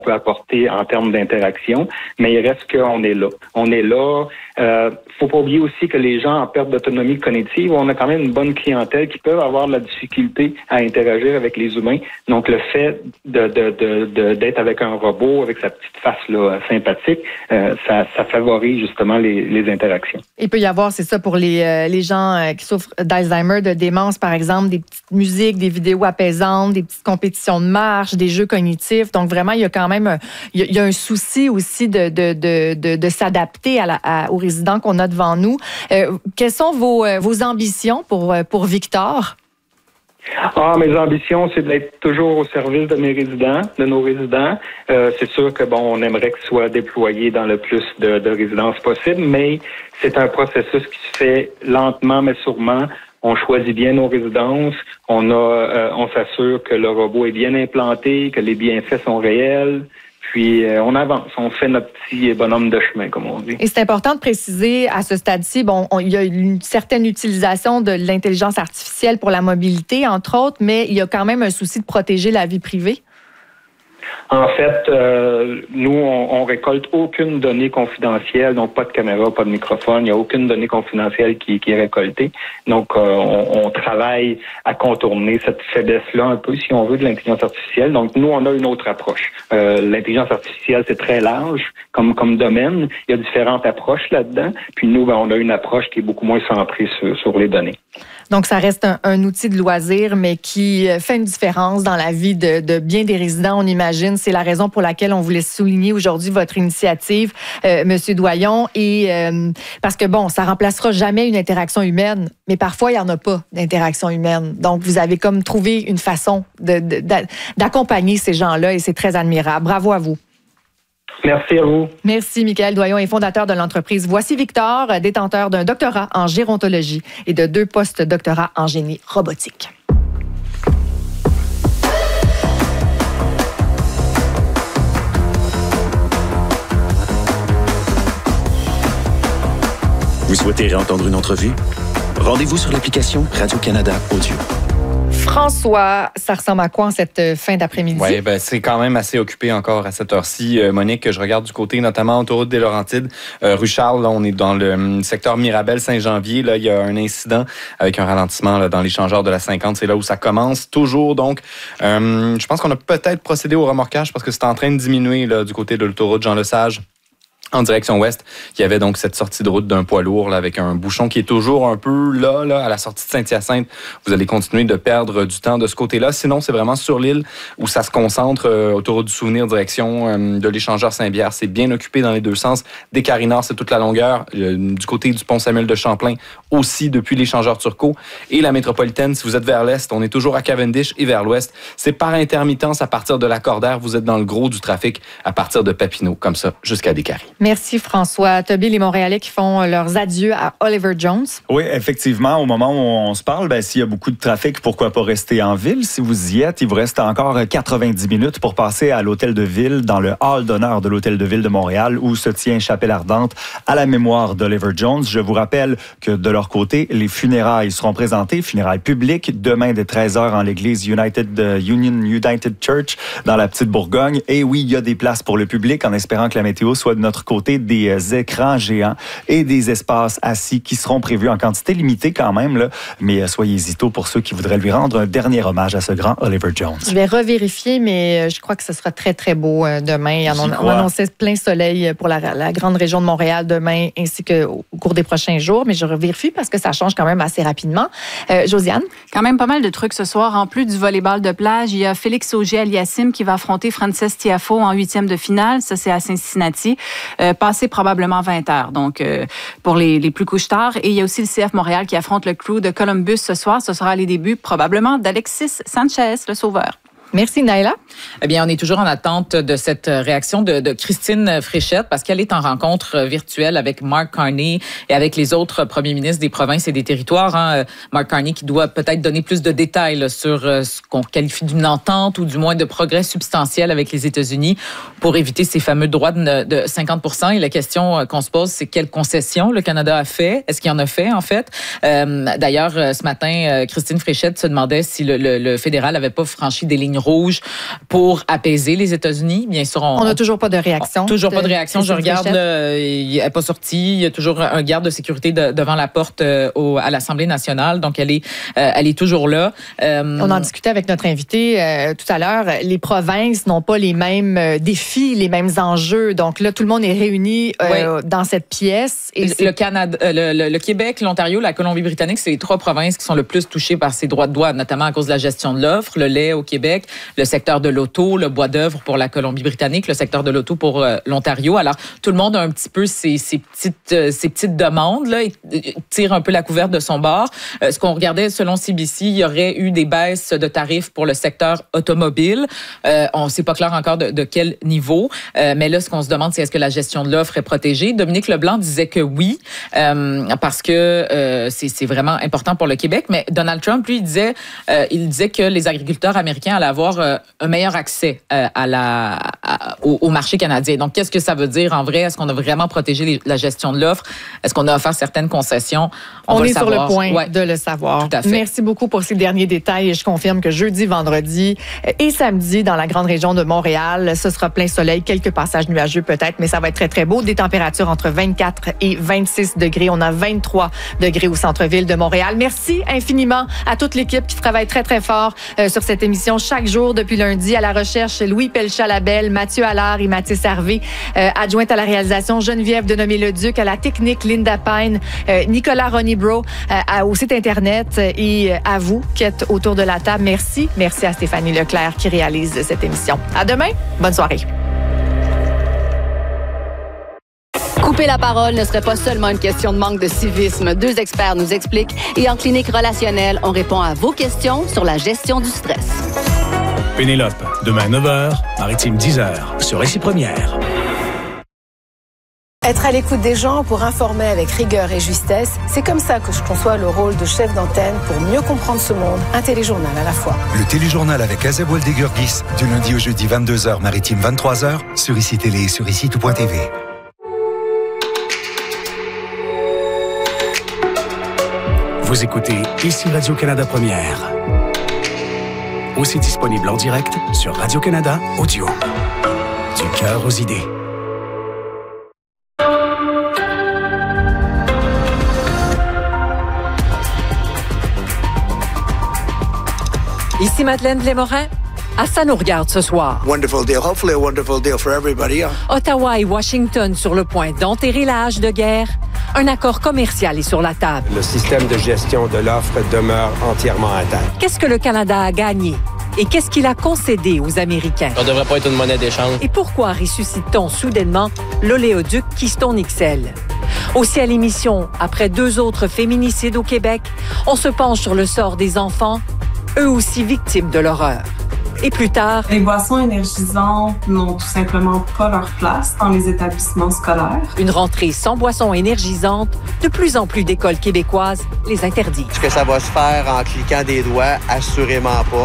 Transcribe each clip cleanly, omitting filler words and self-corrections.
peut apporter en termes d'interaction, mais il reste qu'on est là. On est là. Faut pas oublier aussi que les gens en perte d'autonomie cognitive, on a quand même une bonne clientèle qui peut avoir de la difficulté à interagir avec les humains. Donc, le fait d'être avec un robot, avec sa petite face là, sympathique, ça favorise justement les interactions. Il peut y avoir, c'est ça, pour les gens qui souffrent d'Alzheimer, de démence, par exemple, des petites musiques, des vidéos apaisantes, des petites compétitions de marche, des jeux cognitifs. Donc, vraiment, il y a quand même il y a un souci aussi de s'adapter aux résidents qu'on a devant nous. Quelles sont vos ambitions pour Victor? Mes ambitions, c'est d'être toujours au service de nos résidents. C'est sûr que on aimerait qu'il soit déployé dans le plus de résidences possible, mais c'est un processus qui se fait lentement mais sûrement. On choisit bien nos résidences, on s'assure que le robot est bien implanté, que les bienfaits sont réels. Puis, on avance, on fait notre petit bonhomme de chemin, comme on dit. Et c'est important de préciser à ce stade-ci, il y a une certaine utilisation de l'intelligence artificielle pour la mobilité, entre autres, mais il y a quand même un souci de protéger la vie privée. En fait, nous, on récolte aucune donnée confidentielle, donc pas de caméra, pas de microphone, il n'y a aucune donnée confidentielle qui est récoltée. Donc, on travaille à contourner cette faiblesse-là un peu, si on veut, de l'intelligence artificielle. Donc, nous, on a une autre approche. L'intelligence artificielle, c'est très large comme domaine. Il y a différentes approches là-dedans. Puis nous, on a une approche qui est beaucoup moins centrée sur les données. Donc, ça reste un outil de loisir, mais qui fait une différence dans la vie de bien des résidents, on imagine. C'est la raison pour laquelle on voulait souligner aujourd'hui votre initiative, Monsieur Doyon. Et parce que, ça remplacera jamais une interaction humaine, mais parfois, il n'y en a pas d'interaction humaine. Donc, vous avez comme trouvé une façon d'accompagner ces gens-là et c'est très admirable. Bravo à vous. Merci à vous. Merci, Michaël Doyon est fondateur de l'entreprise Voici Victor, détenteur d'un doctorat en gérontologie et de 2 post-doctorats en génie robotique. Vous souhaitez réentendre une entrevue? Rendez-vous sur l'application Radio-Canada Audio. François, ça ressemble à quoi en cette fin d'après-midi? Oui, c'est quand même assez occupé encore à cette heure-ci. Monique, je regarde du côté, notamment autoroute des Laurentides, rue Charles, là, on est dans le secteur Mirabel-Saint-Janvier. Là, il y a un incident avec un ralentissement là, dans l'échangeur de la 50. C'est là où ça commence toujours. Donc, je pense qu'on a peut-être procédé au remorquage parce que c'est en train de diminuer là, du côté de l'autoroute Jean-Lesage. En direction ouest, il y avait donc cette sortie de route d'un poids lourd là, avec un bouchon qui est toujours un peu là, à la sortie de Saint-Hyacinthe. Vous allez continuer de perdre du temps de ce côté-là. Sinon, c'est vraiment sur l'île où ça se concentre. Autoroute du Souvenir, direction de l'échangeur Saint-Bière. C'est bien occupé dans les deux sens. Des Carinards, c'est toute la longueur. Du côté du pont Samuel de Champlain, aussi depuis l'échangeur Turcot. Et la métropolitaine, si vous êtes vers l'est, on est toujours à Cavendish et vers l'ouest. C'est par intermittence à partir de Lacordaire. Vous êtes dans le gros du trafic à partir de Papineau, comme ça, jusqu'à Descaries. Merci François. Toby, les Montréalais qui font leurs adieux à Oliver Jones. Oui, effectivement, au moment où on se parle, s'il y a beaucoup de trafic, pourquoi pas rester en ville? Si vous y êtes, il vous reste encore 90 minutes pour passer à l'Hôtel de Ville, dans le hall d'honneur de l'Hôtel de Ville de Montréal, où se tient Chapelle Ardente à la mémoire d'Oliver Jones. Je vous rappelle que de leur côté, les funérailles seront présentées, funérailles publiques, demain dès 13h en l'église Union United Church dans la Petite Bourgogne. Et oui, il y a des places pour le public, en espérant que la météo soit de notre côté, des écrans géants et des espaces assis qui seront prévus en quantité limitée quand même, là. Mais soyez-y tôt pour ceux qui voudraient lui rendre un dernier hommage à ce grand Oliver Jones. Je vais revérifier, mais je crois que ce sera très, très beau demain. On annonçait plein soleil pour la grande région de Montréal demain ainsi qu'au cours des prochains jours, mais je revérifie parce que ça change quand même assez rapidement. Josiane? Quand même pas mal de trucs ce soir. En plus du volleyball de plage, il y a Félix Auger-Aliassime qui va affronter Frances Tiafoe en 8e de finale. Ça, c'est à Cincinnati. Passé probablement 20 heures, donc pour les plus couche-tard. Et il y a aussi le CF Montréal qui affronte le Crew de Columbus ce soir. Ce sera les débuts probablement d'Alexis Sanchez, le sauveur. Merci, Naïla. Eh bien, on est toujours en attente de cette réaction de Christine Fréchette parce qu'elle est en rencontre virtuelle avec Mark Carney et avec les autres premiers ministres des provinces et des territoires. Mark Carney qui doit peut-être donner plus de détails là, sur ce qu'on qualifie d'une entente ou du moins de progrès substantiel avec les États-Unis pour éviter ces fameux droits de 50%. Et la question qu'on se pose, c'est quelles concessions le Canada a fait? Est-ce qu'il en a fait, en fait? D'ailleurs, ce matin, Christine Fréchette se demandait si le fédéral n'avait pas franchi des lignes rouge pour apaiser les États-Unis. Bien sûr, on n'a toujours pas de réaction. Toujours pas de réaction. Je regarde, il n'est pas sorti. Il y a toujours un garde de sécurité devant la porte à l'Assemblée nationale. Donc, elle est toujours là. On en discutait avec notre invité tout à l'heure. Les provinces n'ont pas les mêmes défis, les mêmes enjeux. Donc là, tout le monde est réuni dans cette pièce. Et le Canada, le Québec, l'Ontario, la Colombie-Britannique, c'est les 3 provinces qui sont le plus touchées par ces droits de douane, notamment à cause de la gestion de l'offre, le lait au Québec, le secteur de l'auto, le bois d'œuvre pour la Colombie-Britannique, le secteur de l'auto pour l'Ontario. Alors, tout le monde a un petit peu ces petites demandes, là, et tire un peu la couverte de son bord. Ce qu'on regardait selon CBC, il y aurait eu des baisses de tarifs pour le secteur automobile. On ne sait pas clair encore de quel niveau, mais là, ce qu'on se demande, c'est est-ce que la gestion de l'offre est protégée? Dominique Leblanc disait que oui, parce que c'est vraiment important pour le Québec, mais Donald Trump, lui, il disait que les agriculteurs américains allaient avoir un meilleur accès au marché canadien. Donc, qu'est-ce que ça veut dire en vrai? Est-ce qu'on a vraiment protégé la gestion de l'offre? Est-ce qu'on a offert certaines concessions? On est sur le point de le savoir. Tout à fait. Merci beaucoup pour ces derniers détails et je confirme que jeudi, vendredi et samedi, dans la grande région de Montréal, ce sera plein soleil, quelques passages nuageux peut-être, mais ça va être très, très beau. Des températures entre 24 et 26 degrés. On a 23 degrés au centre-ville de Montréal. Merci infiniment à toute l'équipe qui travaille très, très fort sur cette émission chaque jour depuis lundi. À la recherche, Louis Pelchat-Labelle, Mathieu Allard et Mathis Hervé. Adjointe à la réalisation, Geneviève Denomé-Leduc. À la technique, Linda Pine. Nicolas Ronibro au site Internet. Et à vous qui êtes autour de la table, merci. Merci à Stéphanie Leclerc qui réalise cette émission. À demain. Bonne soirée. Couper la parole ne serait pas seulement une question de manque de civisme. 2 experts nous expliquent et en clinique relationnelle, on répond à vos questions sur la gestion du stress. Pénélope, demain 9h, Maritime 10h, sur Récit Première. Être à l'écoute des gens pour informer avec rigueur et justesse, c'est comme ça que je conçois le rôle de chef d'antenne pour mieux comprendre ce monde. Un téléjournal à la fois. Le téléjournal avec Azeb Oldegurgis, du lundi au jeudi 22h, Maritime 23h, sur ICI Télé et sur ICI-Tout.tv. Vous écoutez ici Radio-Canada Première. Aussi disponible en direct sur Radio-Canada Audio. Du cœur aux idées. Ici Madeleine Blais-Morin. Ça nous regarde ce soir. Wonderful deal. Hopefully a wonderful deal for everybody. Ottawa et Washington sur le point d'enterrer la hache de guerre. Un accord commercial est sur la table. Le système de gestion de l'offre demeure entièrement intact. Qu'est-ce que le Canada a gagné? Et qu'est-ce qu'il a concédé aux Américains? Ça ne devrait pas être une monnaie d'échange. Et pourquoi ressuscite-t-on soudainement l'oléoduc Keystone XL? Aussi à l'émission, après 2 autres féminicides au Québec, on se penche sur le sort des enfants, eux aussi victimes de l'horreur. Et plus tard... Les boissons énergisantes n'ont tout simplement pas leur place dans les établissements scolaires. Une rentrée sans boissons énergisantes, de plus en plus d'écoles québécoises les interdisent. Est-ce que ça va se faire en cliquant des doigts? Assurément pas.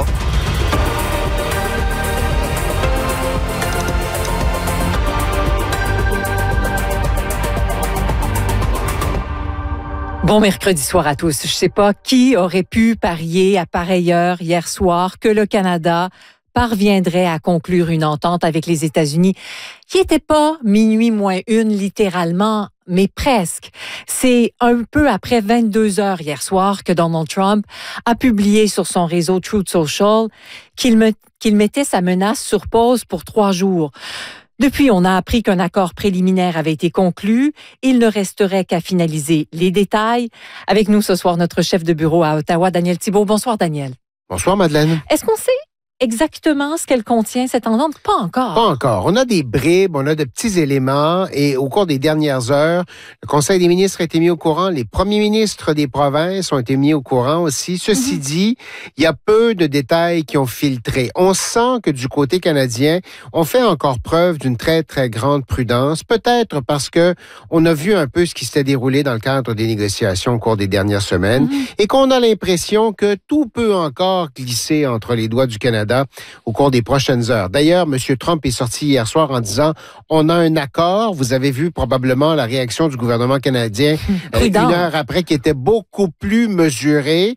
Bon mercredi soir à tous. Je sais pas qui aurait pu parier à pareille heure hier soir que le Canada parviendrait à conclure une entente avec les États-Unis qui n'était pas minuit moins 1 littéralement, mais presque. C'est un peu après 22 heures hier soir que Donald Trump a publié sur son réseau Truth Social qu'il mettait sa menace sur pause pour 3 jours. Depuis, on a appris qu'un accord préliminaire avait été conclu. Il ne resterait qu'à finaliser les détails. Avec nous ce soir, notre chef de bureau à Ottawa, Daniel Thibault. Bonsoir, Daniel. Bonsoir, Madeleine. Est-ce qu'on sait exactement ce qu'elle contient, cette entente? Pas encore. Pas encore. On a des bribes, on a de petits éléments et au cours des dernières heures, le Conseil des ministres a été mis au courant, les premiers ministres des provinces ont été mis au courant aussi. Ceci dit, il y a peu de détails qui ont filtré. On sent que du côté canadien, on fait encore preuve d'une très, très grande prudence, peut-être parce que on a vu un peu ce qui s'était déroulé dans le cadre des négociations au cours des dernières semaines et qu'on a l'impression que tout peut encore glisser entre les doigts du Canada Canada au cours des prochaines heures. D'ailleurs, M. Trump est sorti hier soir en disant « On a un accord ». Vous avez vu probablement la réaction du gouvernement canadien une heure après qui était beaucoup plus mesurée.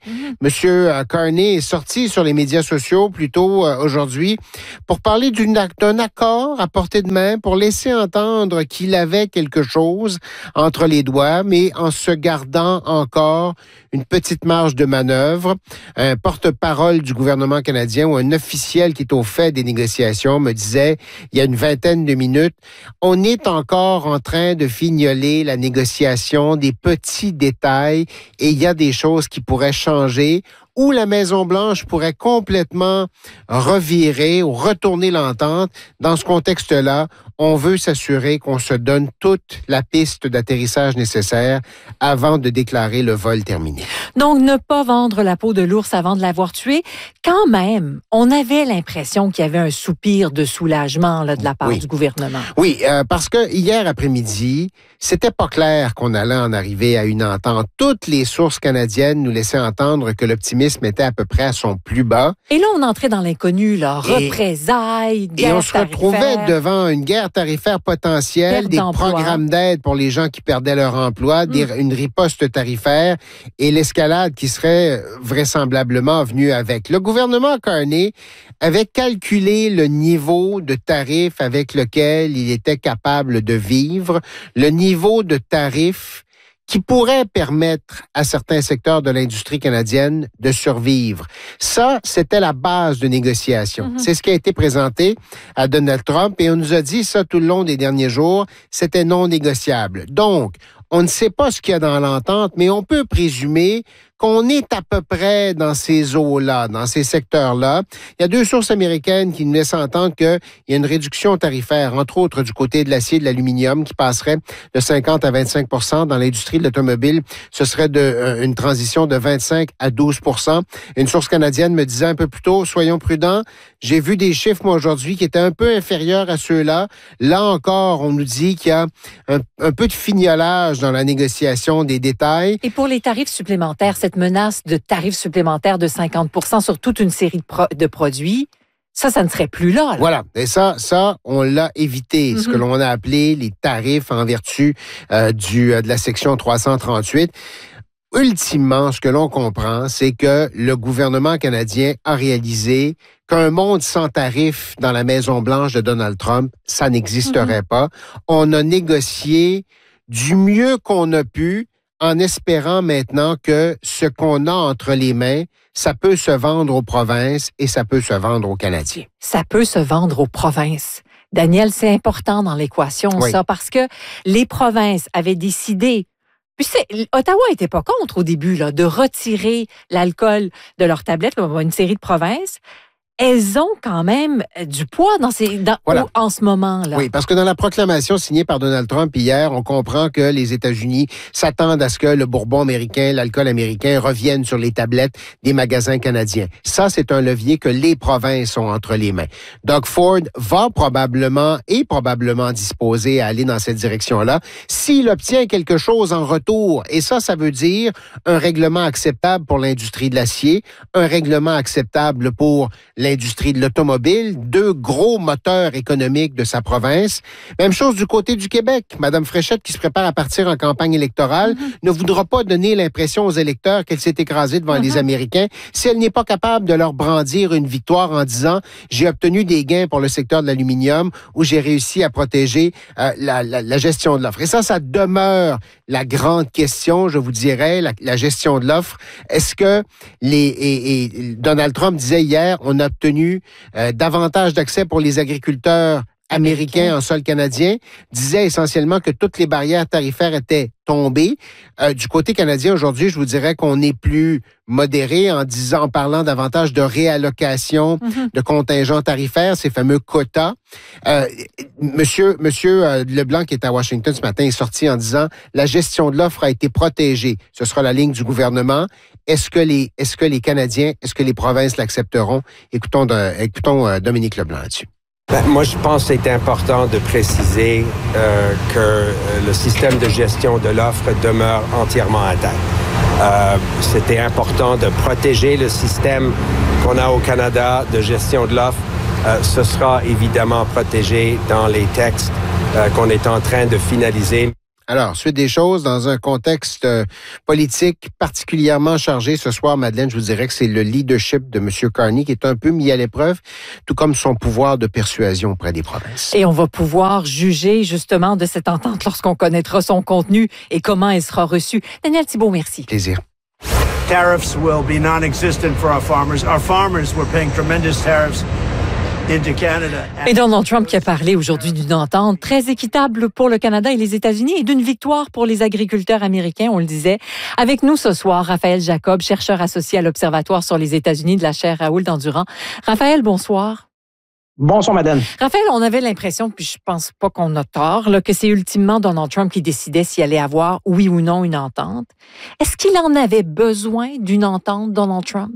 M. Carney est sorti sur les médias sociaux plus tôt aujourd'hui pour parler d'un accord à portée de main pour laisser entendre qu'il avait quelque chose entre les doigts, mais en se gardant encore une petite marge de manœuvre. Un porte-parole du gouvernement canadien ou un officiel qui est au fait des négociations me disait il y a une vingtaine de minutes, on est encore en train de fignoler la négociation, des petits détails, et il y a des choses qui pourraient changer où la Maison-Blanche pourrait complètement revirer ou retourner l'entente. Dans ce contexte-là, on veut s'assurer qu'on se donne toute la piste d'atterrissage nécessaire avant de déclarer le vol terminé. Donc, ne pas vendre la peau de l'ours avant de l'avoir tué. Quand même, on avait l'impression qu'il y avait un soupir de soulagement là, de la part du gouvernement. Oui, parce que hier après-midi, c'était pas clair qu'on allait en arriver à une entente. Toutes les sources canadiennes nous laissaient entendre que l'optimisme était à peu près à son plus bas. Et là, on entrait dans l'inconnu, là. Représailles, guerre et on se retrouvait devant une guerre tarifaire potentielle, des programmes d'aide pour les gens qui perdaient leur emploi, une riposte tarifaire et l'escalade qui serait vraisemblablement venue avec. Le gouvernement Carney avait calculé le niveau de tarif avec lequel il était capable de vivre, le niveau de tarif qui pourrait permettre à certains secteurs de l'industrie canadienne de survivre. Ça, c'était la base de négociation. C'est ce qui a été présenté à Donald Trump et on nous a dit ça tout le long des derniers jours, c'était non négociable. Donc, on ne sait pas ce qu'il y a dans l'entente, mais on peut présumer qu'on est à peu près dans ces eaux-là, dans ces secteurs-là. Il y a deux sources américaines qui nous laissent entendre qu'il y a une réduction tarifaire, entre autres du côté de l'acier et de l'aluminium, qui passerait de 50 à 25 %. Dans l'industrie de l'automobile, ce serait une transition de 25 à 12 %. Une source canadienne me disait un peu plus tôt, soyons prudents, j'ai vu des chiffres, moi, aujourd'hui, qui étaient un peu inférieurs à ceux-là. Là encore, on nous dit qu'il y a un peu de fignolage dans la négociation des détails. Et pour les tarifs supplémentaires, cette menace de tarifs supplémentaires de 50 % sur toute une série de produits, ça ne serait plus là. Voilà. Et ça, on l'a évité. Ce que l'on a appelé les tarifs en vertu de la section 338. Ultimement, ce que l'on comprend, c'est que le gouvernement canadien a réalisé qu'un monde sans tarifs dans la Maison-Blanche de Donald Trump, ça n'existerait pas. On a négocié du mieux qu'on a pu en espérant maintenant que ce qu'on a entre les mains, ça peut se vendre aux provinces et ça peut se vendre aux Canadiens. Ça peut se vendre aux provinces. Daniel, c'est important dans l'équation, ça, parce que les provinces avaient décidé. Puis Ottawa n'était pas contre au début là, de retirer l'alcool de leur tablette, une série de provinces. Elles ont quand même du poids en ce moment-là. Oui, parce que dans la proclamation signée par Donald Trump hier, on comprend que les États-Unis s'attendent à ce que le bourbon américain, l'alcool américain reviennent sur les tablettes des magasins canadiens. Ça, c'est un levier que les provinces ont entre les mains. Doug Ford va probablement disposé à aller dans cette direction-là s'il obtient quelque chose en retour. Et ça veut dire un règlement acceptable pour l'industrie de l'acier, un règlement acceptable pour l'industrie de l'automobile, deux gros moteurs économiques de sa province. Même chose du côté du Québec. Madame Fréchette, qui se prépare à partir en campagne électorale, ne voudra pas donner l'impression aux électeurs qu'elle s'est écrasée devant les Américains si elle n'est pas capable de leur brandir une victoire en disant « J'ai obtenu des gains pour le secteur de l'aluminium ou j'ai réussi à protéger la gestion de l'offre. » Et ça demeure la grande question, je vous dirais, la gestion de l'offre. Est-ce que Donald Trump disait hier, on a obtenu davantage d'accès pour les agriculteurs américains en sol canadien, disait essentiellement que toutes les barrières tarifaires étaient tombées. Du côté canadien, aujourd'hui, je vous dirais qu'on est plus modéré en parlant davantage de réallocation de contingents tarifaires, ces fameux quotas. Monsieur Leblanc, qui est à Washington ce matin, est sorti en disant la gestion de l'offre a été protégée. Ce sera la ligne du gouvernement. Est-ce que les Canadiens, est-ce que les provinces l'accepteront? Écoutons Dominique Leblanc là-dessus. Moi, je pense que c'est important de préciser que le système de gestion de l'offre demeure entièrement intact. C'était important de protéger le système qu'on a au Canada de gestion de l'offre. Ce sera évidemment protégé dans les textes qu'on est en train de finaliser. Alors, suite des choses, dans un contexte politique particulièrement chargé ce soir, Madeleine, je vous dirais que c'est le leadership de M. Carney qui est un peu mis à l'épreuve, tout comme son pouvoir de persuasion auprès des provinces. Et on va pouvoir juger justement de cette entente lorsqu'on connaîtra son contenu et comment elle sera reçue. Daniel Thibault, merci. Plaisir. Tariffs will be non-existent for our farmers. Our farmers were paying tremendous tariffs. Et Donald Trump qui a parlé aujourd'hui d'une entente très équitable pour le Canada et les États-Unis et d'une victoire pour les agriculteurs américains, on le disait. Avec nous ce soir, Raphaël Jacob, chercheur associé à l'Observatoire sur les États-Unis de la chaire Raoul Dandurand. Raphaël, bonsoir. Bonsoir, madame. Raphaël, on avait l'impression, puis je pense pas qu'on a tort, là, que c'est ultimement Donald Trump qui décidait s'il allait avoir, oui ou non, une entente. Est-ce qu'il en avait besoin d'une entente, Donald Trump?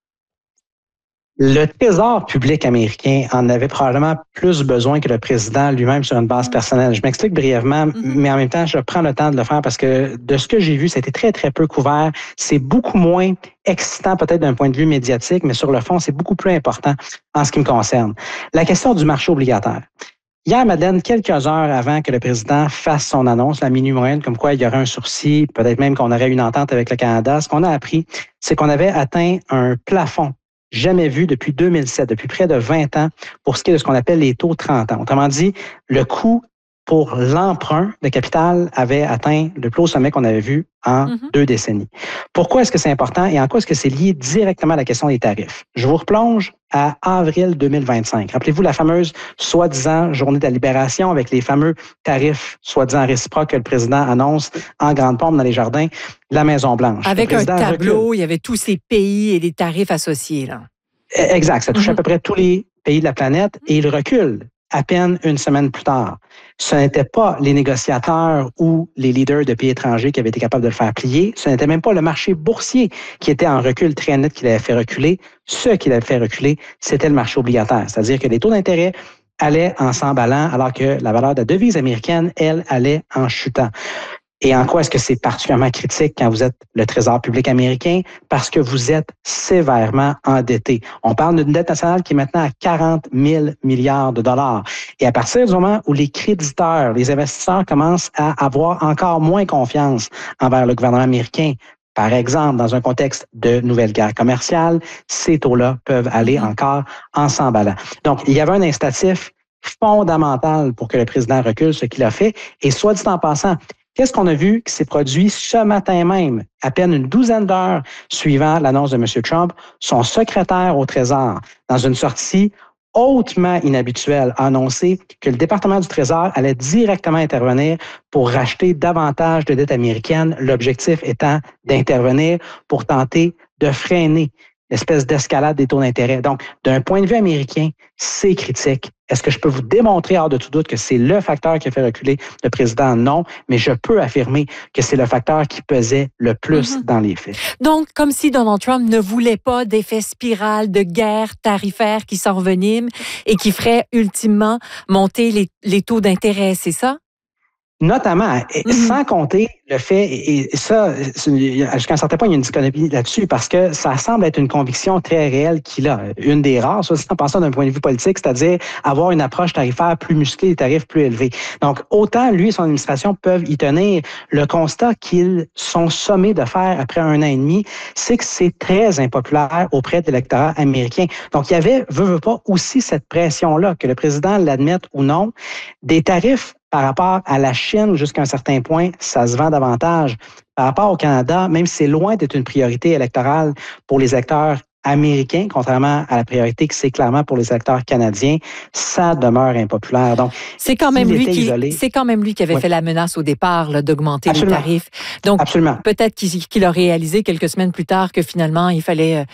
Le Trésor public américain en avait probablement plus besoin que le président lui-même sur une base personnelle. Je m'explique brièvement, mais en même temps, je prends le temps de le faire parce que de ce que j'ai vu, c'était très, très peu couvert. C'est beaucoup moins excitant peut-être d'un point de vue médiatique, mais sur le fond, c'est beaucoup plus important en ce qui me concerne. La question du marché obligataire. Hier, Madeleine, quelques heures avant que le président fasse son annonce, la minuit moyenne, comme quoi il y aurait un sursis, peut-être même qu'on aurait une entente avec le Canada, ce qu'on a appris, c'est qu'on avait atteint un plafond jamais vu depuis 2007, depuis près de 20 ans, pour ce qui est de ce qu'on appelle les taux 30 ans. Autrement dit, le coût pour l'emprunt de capital avait atteint le plus haut sommet qu'on avait vu en 2 décennies. Pourquoi est-ce que c'est important et en quoi est-ce que c'est lié directement à la question des tarifs? Je vous replonge à avril 2025. Rappelez-vous la fameuse soi-disant journée de la libération avec les fameux tarifs soi-disant réciproques que le président annonce en grande pompe dans les jardins de la Maison-Blanche. Avec un tableau, il y avait tous ces pays et les tarifs associés, là. Exact. Ça touche à peu près tous les pays de la planète et il recule à peine une semaine plus tard. Ce n'étaient pas les négociateurs ou les leaders de pays étrangers qui avaient été capables de le faire plier. Ce n'était même pas le marché boursier qui était en recul très net qui l'avait fait reculer. Ce qui l'avait fait reculer, c'était le marché obligataire. C'est-à-dire que les taux d'intérêt allaient en s'emballant alors que la valeur de la devise américaine, elle, allait en chutant. Et en quoi est-ce que c'est particulièrement critique quand vous êtes le Trésor public américain? Parce que vous êtes sévèrement endetté. On parle d'une dette nationale qui est maintenant à 40 000 milliards de dollars. Et à partir du moment où les créditeurs, les investisseurs commencent à avoir encore moins confiance envers le gouvernement américain, par exemple, dans un contexte de nouvelle guerre commerciale, ces taux-là peuvent aller encore en s'emballant. Donc, il y avait un incitatif fondamental pour que le président recule, ce qu'il a fait. Et soit dit en passant, qu'est-ce qu'on a vu qui s'est produit ce matin même, à peine une douzaine d'heures suivant l'annonce de M. Trump? Son secrétaire au Trésor, dans une sortie hautement inhabituelle, a annoncé que le département du Trésor allait directement intervenir pour racheter davantage de dettes américaines, l'objectif étant d'intervenir pour tenter de freiner l'espèce d'escalade des taux d'intérêt. Donc, d'un point de vue américain, c'est critique. Est-ce que je peux vous démontrer hors de tout doute que c'est le facteur qui a fait reculer le président? Non, mais je peux affirmer que c'est le facteur qui pesait le plus dans les faits. Donc, comme si Donald Trump ne voulait pas d'effet spirale de guerre tarifaire qui s'envenime et qui ferait ultimement monter les taux d'intérêt, c'est ça? Notamment, sans compter le fait, et ça, jusqu'à un certain point, il y a une dichotomie là-dessus, parce que ça semble être une conviction très réelle qu'il a. Une des rares, ça, en pensant d'un point de vue politique, c'est-à-dire avoir une approche tarifaire plus musclée, des tarifs plus élevés. Donc, autant lui et son administration peuvent y tenir. Le constat qu'ils sont sommés de faire après 1 an et demi, c'est que c'est très impopulaire auprès de l'électorat américain. Donc, il y avait, veut pas, aussi cette pression-là, que le président l'admette ou non, des tarifs par rapport à la Chine, jusqu'à un certain point, ça se vend davantage. Par rapport au Canada, même si c'est loin d'être une priorité électorale pour les électeurs américains, contrairement à la priorité que c'est clairement pour les électeurs canadiens, ça demeure impopulaire. Donc, c'est quand même lui qui avait fait la menace au départ là, d'augmenter les tarifs. Donc, peut-être qu'il a réalisé quelques semaines plus tard que finalement, il fallait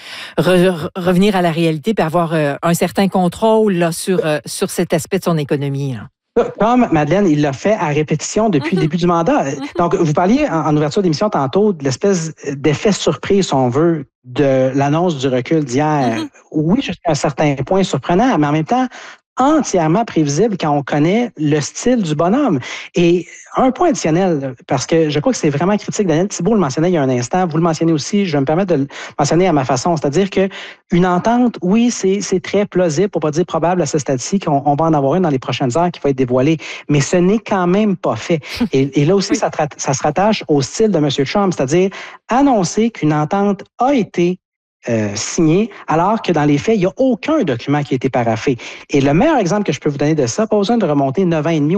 revenir à la réalité et avoir un certain contrôle là, sur cet aspect de son économie. Là. Comme Madeleine, il l'a fait à répétition depuis le début du mandat. Donc, vous parliez en ouverture d'émission tantôt de l'espèce d'effet surprise, si on veut, de l'annonce du recul d'hier. Oui, jusqu'à un certain point surprenant, mais en même temps, entièrement prévisible quand on connaît le style du bonhomme. Et un point additionnel, parce que je crois que c'est vraiment critique, Daniel Thibeault le mentionnait il y a un instant, vous le mentionnez aussi, je vais me permettre de le mentionner à ma façon, c'est-à-dire que une entente, oui, c'est très plausible, pour pas dire probable à ce stade-ci, qu'on va en avoir une dans les prochaines heures qui va être dévoilée, mais ce n'est quand même pas fait. Et là aussi, ça se rattache au style de M. Trump, c'est-à-dire annoncer qu'une entente a été signé, alors que dans les faits, il n'y a aucun document qui a été paraphé. Et le meilleur exemple que je peux vous donner de ça, pas besoin de remonter 9 ans et demi